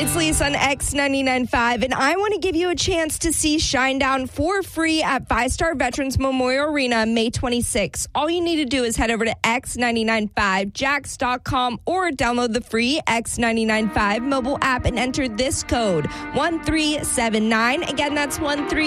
It's Lisa on X99.5, and I want to give you a chance to see Shinedown for free at Five Star Veterans Memorial Arena May 26th. All you need to do is head over to X995jax.com or download the free X995 mobile app and enter this code 1379. Again, that's 1379.